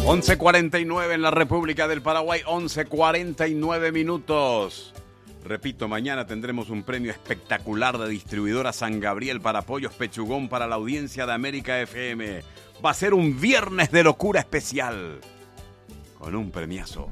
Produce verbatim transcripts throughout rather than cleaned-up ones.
once cuarenta y nueve en la República del Paraguay, once cuarenta y nueve minutos. Repito, mañana tendremos un premio espectacular de distribuidora San Gabriel para pollos pechugón para la audiencia de América F M. Va a ser un viernes de locura especial con un premiazo.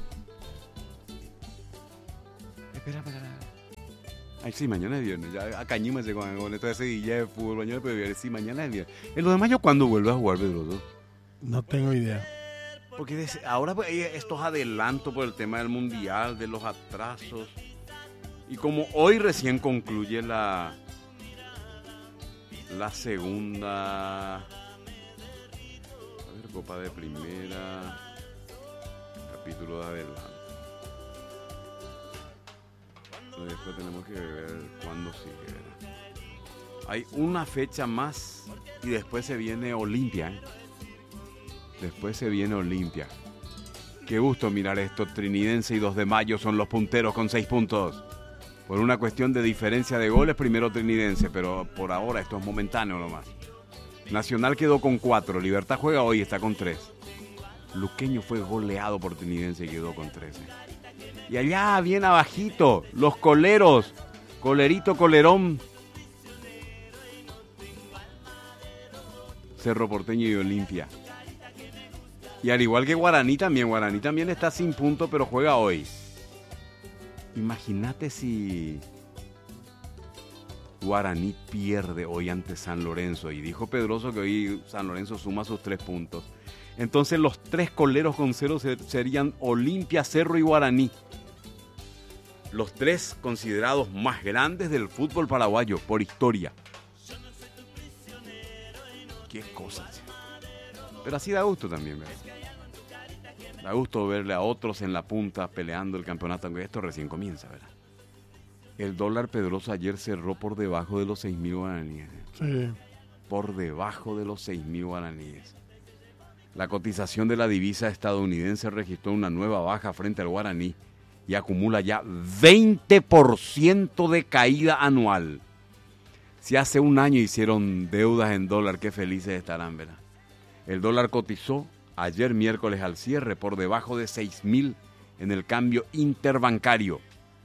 Espera, espera. Ay, sí, mañana es viernes. Ya acañímese con, con esto de ese día de fútbol. Mañana es viernes. Sí, mañana es viernes. ¿El dos de mayo cuándo vuelve a jugar, Pedroso? No tengo idea. Porque ahora estos adelantos por el tema del mundial, de los atrasos. Y como hoy recién concluye la la segunda, a ver, Copa de Primera, capítulo de adelanto. Después tenemos que ver cuándo sigue. Hay una fecha más y después se viene Olimpia, ¿eh? Después se viene Olimpia. Qué gusto mirar esto. Trinidense y dos de mayo son los punteros con seis puntos. Por una cuestión de diferencia de goles, primero Trinidense, pero por ahora esto es momentáneo nomás. Nacional quedó con cuatro, Libertad juega hoy, está con tres. Luqueño fue goleado por Trinidense y quedó con trece. Y allá, bien abajito, los coleros, Colerito, Colerón, Cerro Porteño y Olimpia. Y al igual que Guaraní también, Guaraní también está sin punto, pero juega hoy. Imagínate si Guaraní pierde hoy ante San Lorenzo. Y dijo Pedroso que hoy San Lorenzo suma sus tres puntos. Entonces los tres coleros con cero serían Olimpia, Cerro y Guaraní. Los tres considerados más grandes del fútbol paraguayo por historia. Qué cosas. Pero así da gusto también, ¿verdad? Da gusto verle a otros en la punta peleando el campeonato, aunque esto recién comienza, ¿verdad? El dólar, Pedroso, ayer cerró por debajo de los seis mil guaraníes. Sí. Por debajo de los seis mil guaraníes. La cotización de la divisa estadounidense registró una nueva baja frente al guaraní y acumula ya veinte por ciento de caída anual. Si hace un año hicieron deudas en dólar, qué felices estarán, ¿verdad? El dólar cotizó ayer miércoles al cierre por debajo de seis mil en el cambio interbancario.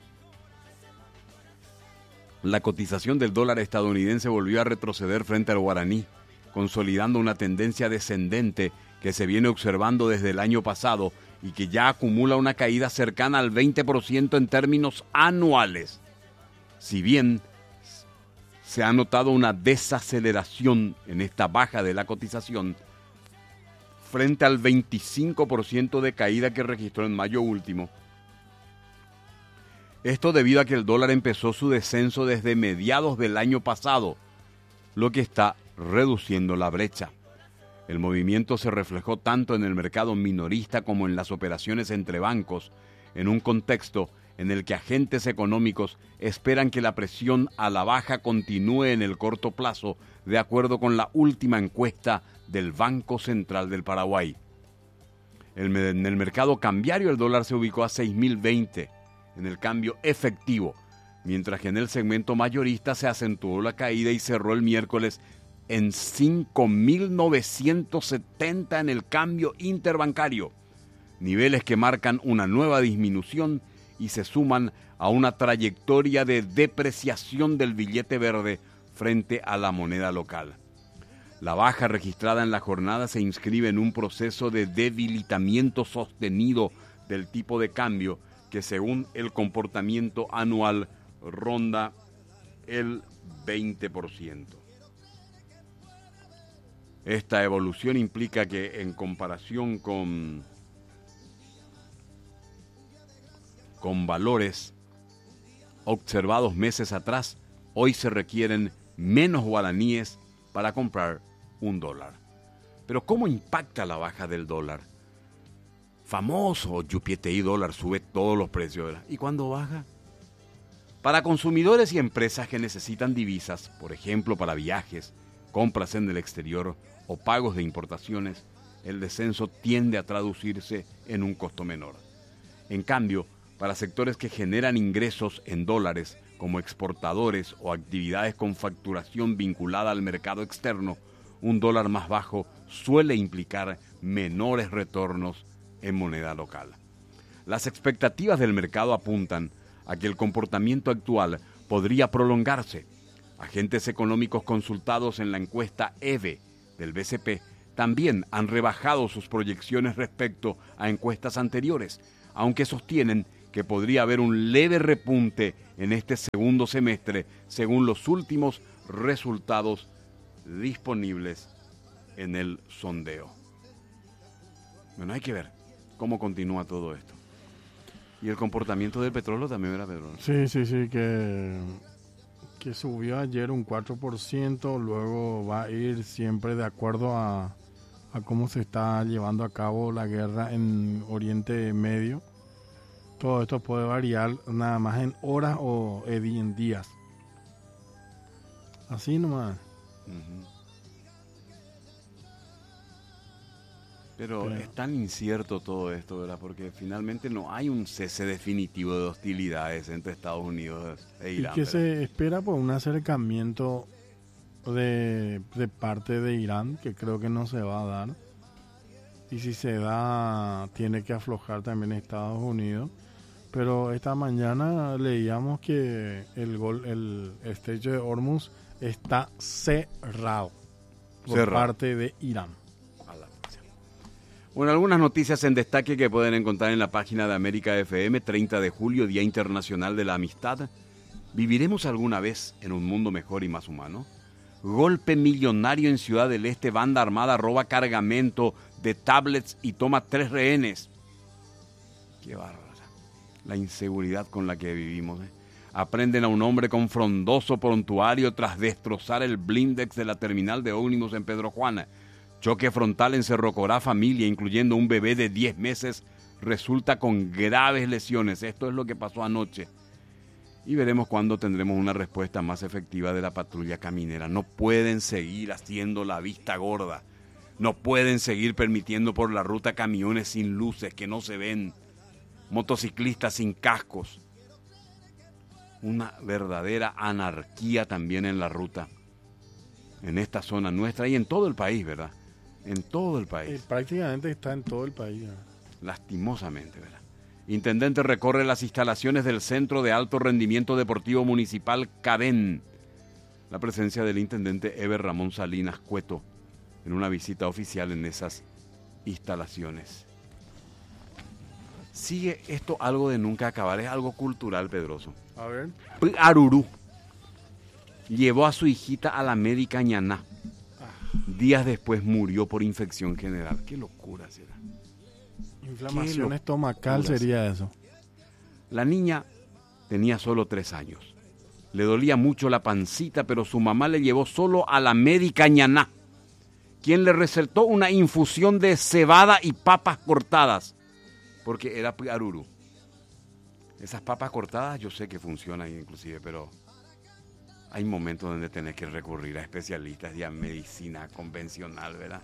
La cotización del dólar estadounidense volvió a retroceder frente al guaraní, consolidando una tendencia descendente que se viene observando desde el año pasado y que ya acumula una caída cercana al veinte por ciento en términos anuales. Si bien se ha notado una desaceleración en esta baja de la cotización, frente al veinticinco por ciento de caída que registró en mayo último. Esto debido a que el dólar empezó su descenso desde mediados del año pasado, lo que está reduciendo la brecha. El movimiento se reflejó tanto en el mercado minorista como en las operaciones entre bancos, en un contexto en el que agentes económicos esperan que la presión a la baja continúe en el corto plazo, de acuerdo con la última encuesta del Banco Central del Paraguay. En el mercado cambiario el dólar se ubicó a seis mil veinte en el cambio efectivo, mientras que en el segmento mayorista se acentuó la caída y cerró el miércoles en cinco mil novecientos setenta en el cambio interbancario, niveles que marcan una nueva disminución y se suman a una trayectoria de depreciación del billete verde frente a la moneda local. La baja registrada en la jornada se inscribe en un proceso de debilitamiento sostenido del tipo de cambio que, según el comportamiento anual, ronda el veinte por ciento. Esta evolución implica que, en comparación con, con valores observados meses atrás, hoy se requieren menos guaraníes para comprar un dólar. Pero ¿cómo impacta la baja del dólar? Famoso Yupietei dólar, sube todos los precios, ¿verdad? ¿Y cuándo baja? Para consumidores y empresas que necesitan divisas, por ejemplo para viajes, compras en el exterior o pagos de importaciones, el descenso tiende a traducirse en un costo menor. En cambio, para sectores que generan ingresos en dólares, como exportadores o actividades con facturación vinculada al mercado externo, un dólar más bajo suele implicar menores retornos en moneda local. Las expectativas del mercado apuntan a que el comportamiento actual podría prolongarse. Agentes económicos consultados en la encuesta E V E del B C P también han rebajado sus proyecciones respecto a encuestas anteriores, aunque sostienen que podría haber un leve repunte en este segundo semestre según los últimos resultados disponibles en el sondeo. Bueno, hay que ver cómo continúa todo esto. Y el comportamiento del petróleo también era, Pedro. Sí, sí, sí, que, que subió ayer un cuatro por ciento, luego va a ir siempre de acuerdo a, a cómo se está llevando a cabo la guerra en Oriente Medio. Todo esto puede variar nada más en horas o en días. Así nomás. Uh-huh. Pero Pero es tan incierto todo esto, ¿verdad? Porque finalmente no hay un cese definitivo de hostilidades entre Estados Unidos e Irán. Y que ¿verdad? se espera por un acercamiento de, de parte de Irán, que creo que no se va a dar. Y si se da, tiene que aflojar también Estados Unidos. Pero esta mañana leíamos que el gol, el estrecho de Hormuz está cerrado por Cerrado. parte de Irán. Bueno, algunas noticias en destaque que pueden encontrar en la página de América F M, treinta de julio, Día Internacional de la Amistad. ¿Viviremos alguna vez en un mundo mejor y más humano? Golpe millonario en Ciudad del Este, banda armada roba cargamento de tablets y toma tres rehenes. Qué bárbaro. La inseguridad con la que vivimos. ¿eh? Aprenden a un hombre con frondoso prontuario tras destrozar el blindex de la terminal de ómnibus en Pedro Juana. Choque frontal en Cerro Corá, familia, incluyendo un bebé de diez meses, resulta con graves lesiones. Esto es lo que pasó anoche. Y veremos cuándo tendremos una respuesta más efectiva de la patrulla caminera. No pueden seguir haciendo la vista gorda. No pueden seguir permitiendo por la ruta camiones sin luces que no se ven. Motociclistas sin cascos. Una verdadera anarquía también en la ruta. En esta zona nuestra y en todo el país, ¿verdad? En todo el país. Eh, prácticamente está en todo el país. ¿verdad? Lastimosamente, ¿verdad? Intendente recorre las instalaciones del Centro de Alto Rendimiento Deportivo Municipal Cadén. La presencia del intendente Eber Ramón Salinas Cueto en una visita oficial en esas instalaciones. Sigue esto algo de nunca acabar, es algo cultural, Pedroso. A ver. Arurú llevó a su hijita a la médica Ñaná. Días después murió por infección general. Qué locura será. Inflamación Qué estomacal locura sería eso. La niña tenía solo tres años. Le dolía mucho la pancita, pero su mamá le llevó solo a la médica Ñaná, quien le recetó una infusión de cebada y papas cortadas, porque era arurú. Esas papas cortadas yo sé que funcionan inclusive, pero hay momentos donde tenés que recurrir a especialistas y a medicina convencional, ¿verdad?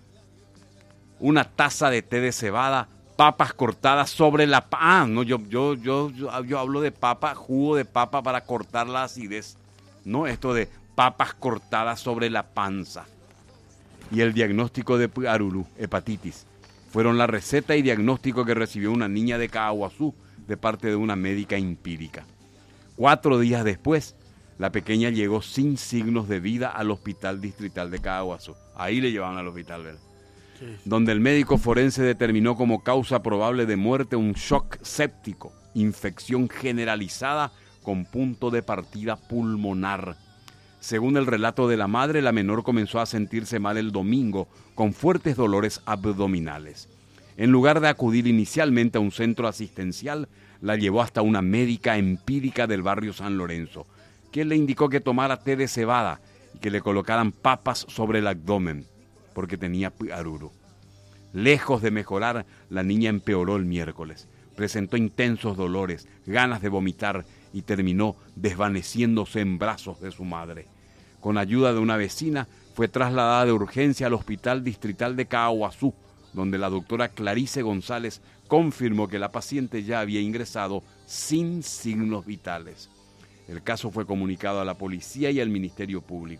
Una taza de té de cebada, papas cortadas sobre la... Ah, no, yo, yo, yo, yo, yo hablo de papa, jugo de papa para cortar la acidez. No esto de papas cortadas sobre la panza. Y el diagnóstico de arurú, hepatitis, fueron la receta y diagnóstico que recibió una niña de Caaguazú de parte de una médica empírica. Cuatro días después, la pequeña llegó sin signos de vida al hospital distrital de Caaguazú. Ahí le llevaban al hospital, ¿verdad? Sí. Donde el médico forense determinó como causa probable de muerte un shock séptico, infección generalizada con punto de partida pulmonar. Según el relato de la madre, la menor comenzó a sentirse mal el domingo con fuertes dolores abdominales. En lugar de acudir inicialmente a un centro asistencial, la llevó hasta una médica empírica del barrio San Lorenzo, que le indicó que tomara té de cebada y que le colocaran papas sobre el abdomen, porque tenía arurú. Lejos de mejorar, la niña empeoró el miércoles. Presentó intensos dolores, ganas de vomitar y terminó desvaneciéndose en brazos de su madre. Con ayuda de una vecina, fue trasladada de urgencia al Hospital Distrital de Caaguazú, donde la doctora Clarice González confirmó que la paciente ya había ingresado sin signos vitales. El caso fue comunicado a la policía y al Ministerio Público.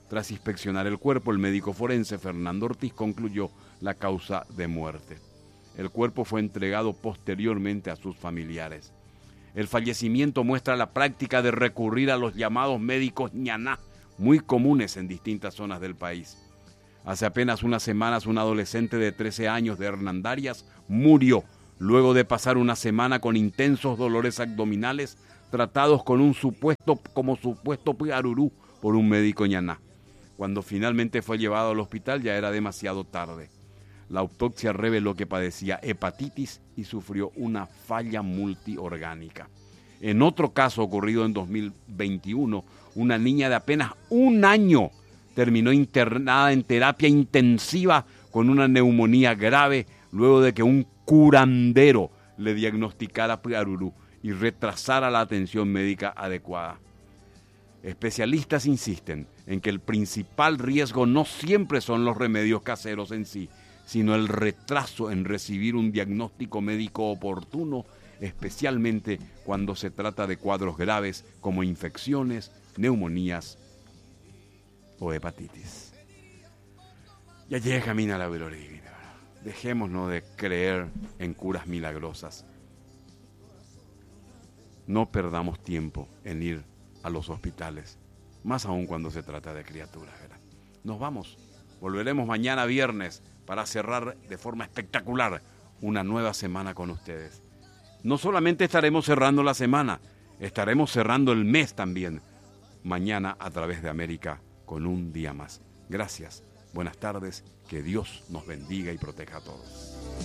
Tras inspeccionar el cuerpo, el médico forense Fernando Ortiz concluyó la causa de muerte. El cuerpo fue entregado posteriormente a sus familiares. El fallecimiento muestra la práctica de recurrir a los llamados médicos ñaná, muy comunes en distintas zonas del país. Hace apenas unas semanas, un adolescente de trece años de Hernandarias murió luego de pasar una semana con intensos dolores abdominales tratados con un supuesto, como supuesto piarurú por un médico ñaná. Cuando finalmente fue llevado al hospital ya era demasiado tarde. La autopsia reveló que padecía hepatitis y sufrió una falla multiorgánica. En otro caso ocurrido en dos mil veintiuno, una niña de apenas un año terminó internada en terapia intensiva con una neumonía grave luego de que un curandero le diagnosticara piarurú y retrasara la atención médica adecuada. Especialistas insisten en que el principal riesgo no siempre son los remedios caseros en sí, sino el retraso en recibir un diagnóstico médico oportuno, especialmente cuando se trata de cuadros graves como infecciones, neumonías o hepatitis. Ya llega camina la gloria divina. Dejémonos de creer en curas milagrosas. No perdamos tiempo en ir a los hospitales, más aún cuando se trata de criaturas, ¿verdad? Nos vamos. Volveremos mañana viernes para cerrar de forma espectacular una nueva semana con ustedes. No solamente estaremos cerrando la semana, estaremos cerrando el mes también. Mañana a través de América con un día más. Gracias, buenas tardes, que Dios nos bendiga y proteja a todos.